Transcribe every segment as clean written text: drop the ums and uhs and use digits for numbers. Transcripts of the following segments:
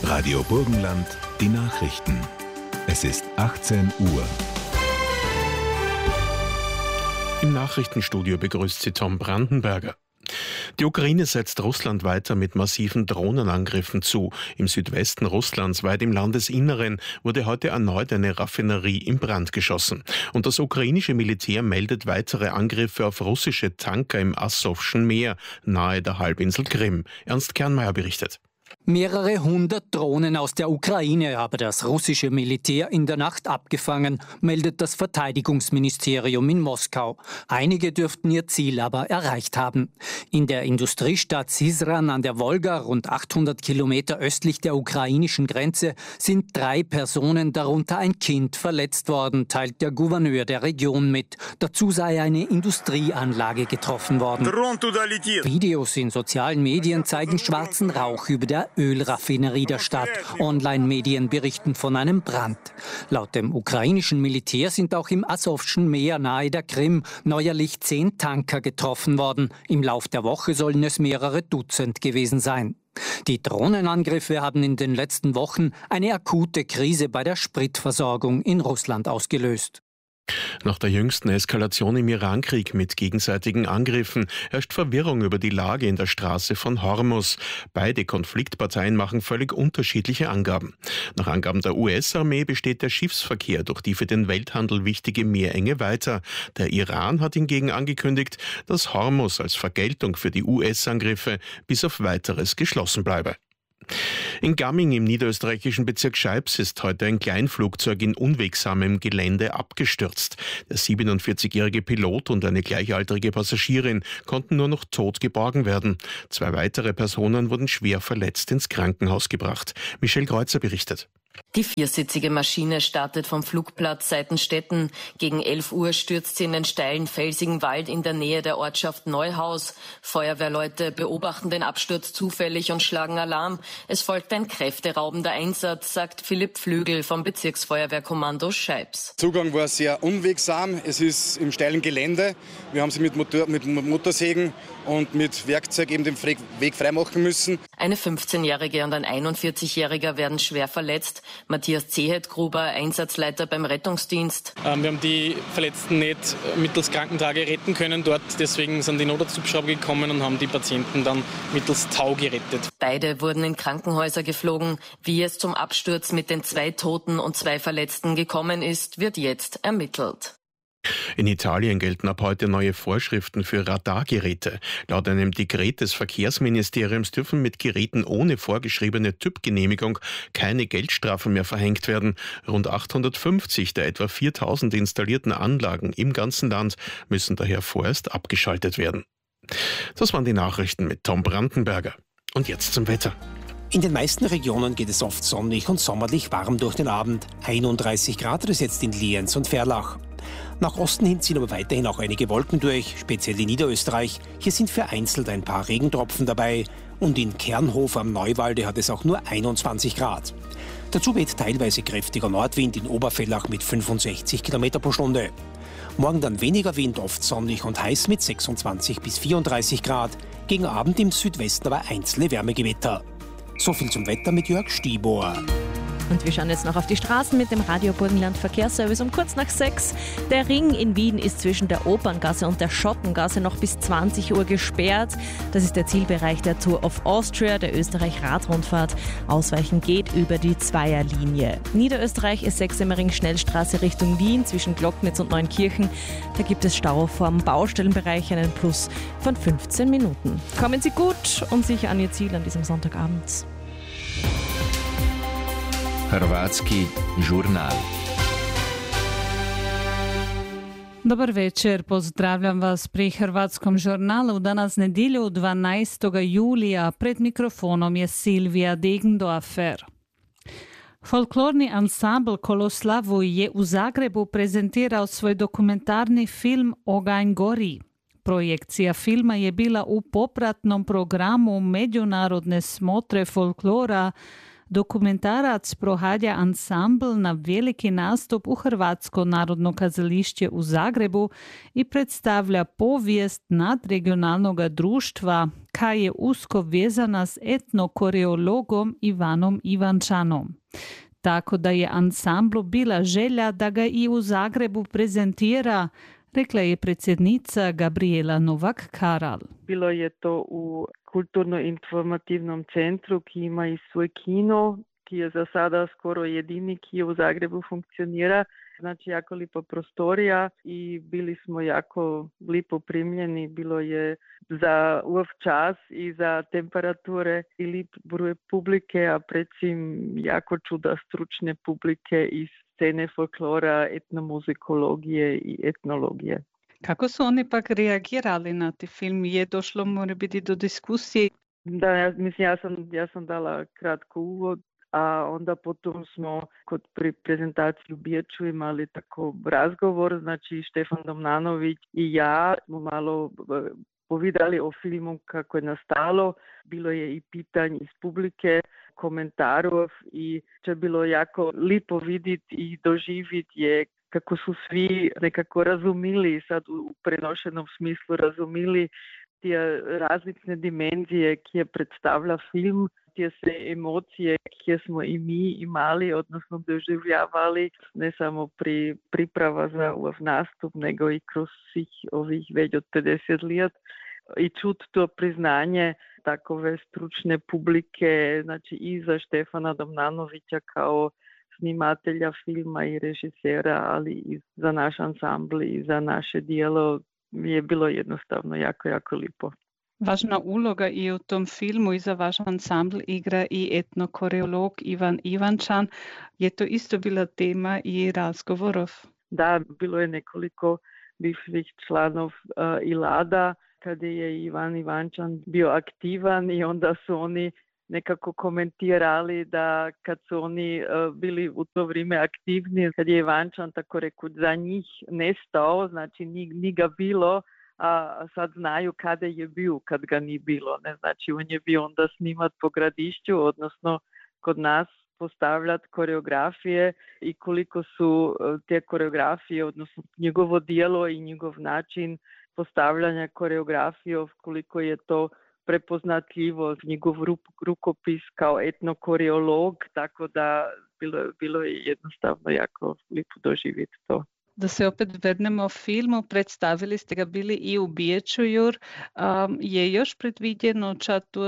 Radio Burgenland, die Nachrichten. Es ist 18 Uhr. Im Nachrichtenstudio begrüßt sie Tom Brandenberger. Die Ukraine setzt Russland weiter mit massiven Drohnenangriffen zu. Im Südwesten Russlands, weit im Landesinneren, wurde heute erneut eine Raffinerie in Brand geschossen. Und das ukrainische Militär meldet weitere Angriffe auf russische Tanker im Asowschen Meer, nahe der Halbinsel Krim. Ernst Kernmeier berichtet. Mehrere hundert Drohnen aus der Ukraine habe das russische Militär in der Nacht abgefangen, meldet das Verteidigungsministerium in Moskau. Einige dürften ihr Ziel aber erreicht haben. In der Industriestadt Syzran an der Wolga, rund 800 Kilometer östlich der ukrainischen Grenze, sind 3 Personen, darunter ein Kind, verletzt worden, teilt der Gouverneur der Region mit. Dazu sei eine Industrieanlage getroffen worden. Videos in sozialen Medien zeigen schwarzen Rauch über der Ölraffinerie der Stadt. Online-Medien berichten von einem Brand. Laut dem ukrainischen Militär sind auch im Asowschen Meer nahe der Krim neuerlich 10 Tanker getroffen worden. Im Lauf der Woche sollen es mehrere Dutzend gewesen sein. Die Drohnenangriffe haben in den letzten Wochen eine akute Krise bei der Spritversorgung in Russland ausgelöst. Nach der jüngsten Eskalation im Irankrieg mit gegenseitigen Angriffen herrscht Verwirrung über die Lage in der Straße von Hormuz. Beide Konfliktparteien machen völlig unterschiedliche Angaben. Nach Angaben der US-Armee besteht der Schiffsverkehr durch die für den Welthandel wichtige Meerenge weiter. Der Iran hat hingegen angekündigt, dass Hormuz als Vergeltung für die US-Angriffe bis auf Weiteres geschlossen bleibe. In Gamming im niederösterreichischen Bezirk Scheibs ist heute ein Kleinflugzeug in unwegsamem Gelände abgestürzt. Der 47-jährige Pilot und eine gleichaltrige Passagierin konnten nur noch tot geborgen werden. 2 weitere Personen wurden schwer verletzt ins Krankenhaus gebracht. Michelle Kreuzer berichtet. Die 4-sitzige Maschine startet vom Flugplatz Seitenstetten. Gegen 11 Uhr stürzt sie in den steilen, felsigen Wald in der Nähe der Ortschaft Neuhaus. Feuerwehrleute beobachten den Absturz zufällig und schlagen Alarm. Es folgt ein kräfteraubender Einsatz, sagt Philipp Flügel vom Bezirksfeuerwehrkommando Scheibs. Der Zugang war sehr unwegsam. Es ist im steilen Gelände. Wir haben sie mit Motorsägen und mit Werkzeug eben den Weg freimachen müssen. Eine 15-Jährige und ein 41-Jähriger werden schwer verletzt. Matthias Zehetgruber, Einsatzleiter beim Rettungsdienst. Wir haben die Verletzten nicht mittels Krankentrage retten können dort. Deswegen sind die Notarzthubschrauber gekommen und haben die Patienten dann mittels Tau gerettet. Beide wurden in Krankenhäuser geflogen. Wie es zum Absturz mit den 2 Toten und 2 Verletzten gekommen ist, wird jetzt ermittelt. In Italien gelten ab heute neue Vorschriften für Radargeräte. Laut einem Dekret des Verkehrsministeriums dürfen mit Geräten ohne vorgeschriebene Typgenehmigung keine Geldstrafen mehr verhängt werden. Rund 850 der etwa 4000 installierten Anlagen im ganzen Land müssen daher vorerst abgeschaltet werden. Das waren die Nachrichten mit Tom Brandenberger. Und jetzt zum Wetter. In den meisten Regionen geht es oft sonnig und sommerlich warm durch den Abend. 31 Grad ist jetzt in Lienz und Verlach. Nach Osten hin ziehen aber weiterhin auch einige Wolken durch, speziell in Niederösterreich. Hier sind vereinzelt ein paar Regentropfen dabei. Und in Kernhof am Neuwalde hat es auch nur 21 Grad. Dazu weht teilweise kräftiger Nordwind in Oberfellach mit 65 km pro Stunde. Morgen dann weniger Wind, oft sonnig und heiß mit 26 bis 34 Grad. Gegen Abend im Südwesten aber einzelne Wärmegewitter. So viel zum Wetter mit Jörg Stibor. Und wir schauen jetzt noch auf die Straßen mit dem Radio Burgenland Verkehrsservice um kurz nach 6. Der Ring in Wien ist zwischen der Operngasse und der Schottengasse noch bis 20 Uhr gesperrt. Das ist der Zielbereich der Tour of Austria, der Österreich-Radrundfahrt. Ausweichen geht über die Zweierlinie. Niederösterreich ist 6 Schnellstraße Richtung Wien zwischen Glocknitz und Neunkirchen. Da gibt es Stau vom Baustellenbereich, einen Plus von 15 Minuten. Kommen Sie gut und sicher an Ihr Ziel an diesem Sonntagabend. Hrvatski žurnal. Dobar večer, pozdravljam vas pri Hrvatskom žurnalu. Danas nedjelju 12. julija pred mikrofonom je Silvija Degendorfer. Folklorni ansambl Koloslavuj je u Zagrebu prezentirao svoj dokumentarni film Oganj gori. Projekcija filma je bila u popratnom programu Međunarodne smotre folklora Dokumentarac prohađa ansambl na veliki nastup u Hrvatsko narodno kazališće u Zagrebu i predstavlja povijest nadregionalnog društva koja je usko vezana s etnokoreologom Ivanom Ivančanom. Tako da je ansamblu bila želja da ga i u Zagrebu prezentira, rekla je predsjednica Gabriela Novak-Karal. Bilo je to u kulturno-informativnom centru, ki ima i svoj kino, ki je za sada skoro jedini, ki u Zagrebu funkcionira. Znači, jako lipa prostorija i bili smo jako lipo primljeni. Bilo je za ov čas i za temperature i lip broj publike, a predvsem jako čuda stručne publike iz scene folklora, etnomuzikologije i etnologije. Kako su oni pak reagirali na ti film? Je došlo, mora biti, do diskusije? Da, ja sam dala kratko uvod, a onda potom smo kod prezentaciji u Biječu imali tako razgovor, znači Štefan Domnanović i ja smo malo povidali o filmu kako je nastalo. Bilo je i pitanje iz publike, komentarov i će bilo jako lipo vidjeti i doživjeti je kako su svi nekako razumili, sad u prenošenom smislu razumili te različne dimenzije koje predstavlja film, te se emocije koje smo i mi imali, odnosno doživljavali, ne samo pri priprava za ov nastup, nego i kroz svih ovih već od 50 let. I čut to priznanje takove stručne publike, znači i za Štefana Domnanovića kao snimatelja filma i režisera, ali i za naš ansambl i za naše dijelo je bilo jednostavno jako, jako lipo. Važna uloga i u tom filmu i za vaš ansambl igra i etnokoreolog Ivan Ivančan. Je to isto bila tema i razgovorov? Da, bilo je nekoliko bivših članov ILADA kada je Ivan Ivančan bio aktivan i onda su oni nekako komentirali da kad su oni bili u to vrijeme aktivni, kad je Ivančan tako rekao za njih nestao, znači ni ga bilo, a sad znaju kada je bio, kad ga ni bilo. Ne? Znači on je bio onda snimat po gradišću, odnosno kod nas postavljati koreografije i koliko su te koreografije, odnosno njegovo djelo i njegov način postavljanja koreografije, koliko je to prepoznatljivo, njegov rukopis kao etnokoreolog, tako da bilo je jednostavno jako lipo doživjeti to. Da se opet vrnemo filmu, predstavili ste ga bili i u Biječu, Jur. Je još predvidjeno tu?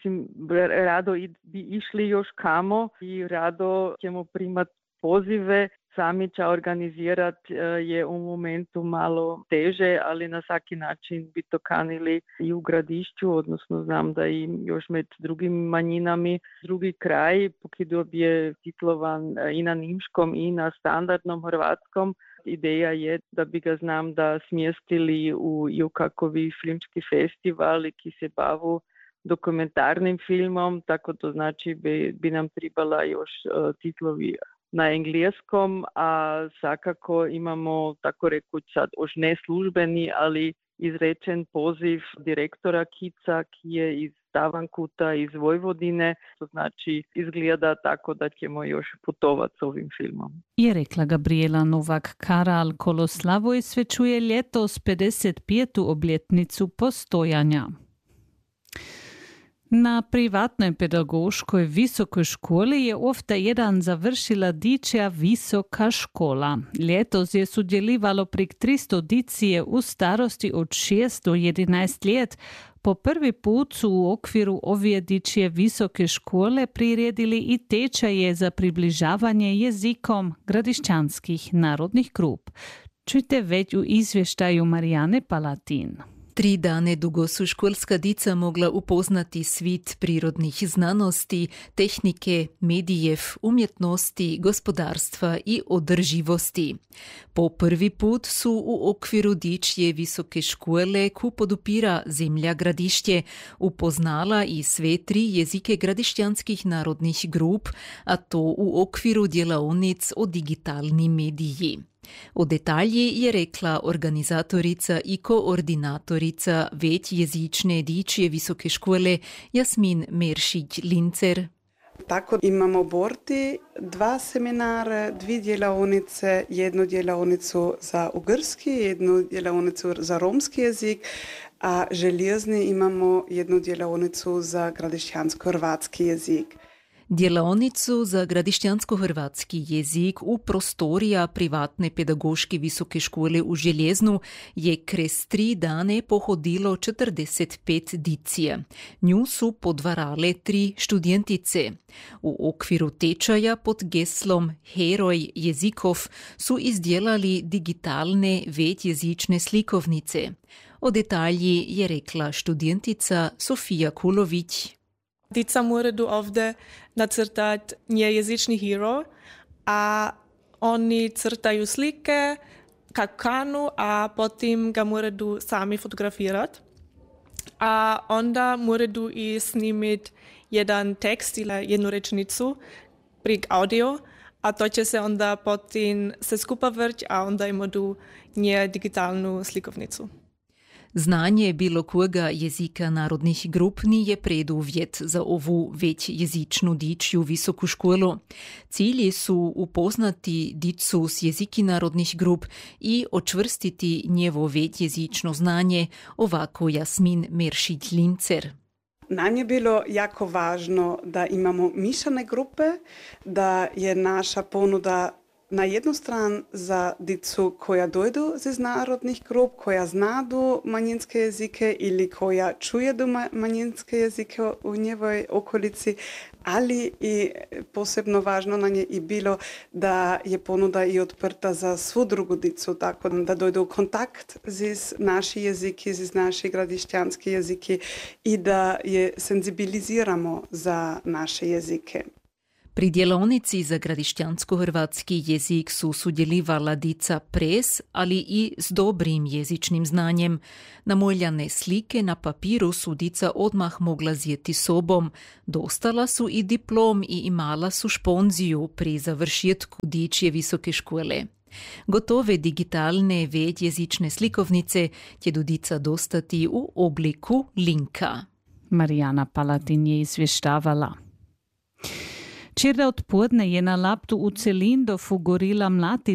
Rado bi išli još kamo i rado ćemo primati pozive. Sami će organizirati je u momentu malo teže, ali na svaki način bi to kanili i u gradišću, odnosno znam da i još med drugim manjinami, drugi kraj, pokidub je titlovan i na nimškom i na standardnom hrvatskom. Ideja je da bi ga znam da smjestili u kakovi filmski festivali ki se bavu dokumentarnim filmom, tako to znači bi nam trebala još titlovi na engleskom, a svakako imamo, tako rekuć sad, už ne službeni, ali izrečen poziv direktora Kica, ki je iz Tavankuta, iz Vojvodine, to znači izgleda tako da ćemo još putovati s ovim filmom. Je rekla Gabriela Novak-Karal. Koloslavoj svečuje ljetos 55. obljetnicu postojanja. Na privatnoj pedagoškoj visokoj školi je ofta jedan završila dičja visoka škola. Letos je sudjelivalo prek 300 dicije u starosti od 6 do 11 let. Po prvi put su u okviru ove dičje visoke škole priredili i tečaje za približavanje jezikom gradišćanskih narodnih grup. Čujte već u izvještaju Marijane Palatin. 3 dane dugo su školska dica mogla upoznati svit prirodnih znanosti, tehnike, medijev, umjetnosti, gospodarstva i održivosti. Po prvi put su u okviru dičje visoke škole, ku podupira Zemlja Gradišće, upoznala i sve 3 jezike gradišćanskih narodnih grup, a to u okviru djelavnic o digitalni mediji. O detalji je rekla organizatorica i koordinatorica većjezične dičje visoke škole Jasmin Meršić-Lincer. tako imamo Borti 2 seminare, 2 djelavnice, 1 djelavnicu za ugrski, 1 djelavnicu za romski jezik, a Željezni imamo 1 djelavnicu za gradišćansko-hrvatski jezik. Djelavnicu za gradišćansko-hrvatski jezik u prostorija privatne pedagoške visoke škole u Željeznu je kres 3 dane pohodilo 45 dicije. Nju su podvarale 3 študentice. U okviru tečaja pod geslom Heroj jezikov su izdjelali digitalne većjezične slikovnice. O detalji je rekla študentica Sofija Kulović. Dica moraju ovdje nacrtati jezični hero, a oni crtaju slike, kanu, a potom ga moraju sami fotografirati. A onda moraju i snimiti jedan tekst ili jednu rečenicu prek audio, a to će se onda potom se skupa vrti, a onda imaju digitalnu slikovnicu. Znanje bilo kojega jezika narodnih grup nije preduvjet za ovu većjezičnu dičju visoku školu. Cilji su upoznati dicu s jeziki narodnih grup i očvrstiti njevo većjezično znanje, ovako Jasmin Meršić-Lincer. Nam je bilo jako važno da imamo mišane grupe, da je naša ponuda na jednu stranu za dicu koja dojdu iz narodnih grup, koja znadu manjinske jezike ili koja čuje do manjinske jezike u njevoj okolici, ali i posebno važno nam je i bilo da je ponuda i otprta za svu drugu dicu, tako da dojdu u kontakt z naši jeziki, z naši gradišćanski jeziki i da je senzibiliziramo za naše jezike. Pri djelovnici za gradišćansko-hrvatski jezik su sudjelivala dica pres, ali i s dobrim jezičnim znanjem. Namoljane slike na papiru su dica odmah mogla zjeti sobom. Dostala su i diplom i imala su šponziju pri završetku dičje visoke škole. Gotove digitalne većjezične slikovnice će do dica dostati u obliku linka. Marijana Palatin je izvještavala. Včeraj odpoldne je na Laptu v Celindofu gorela mlati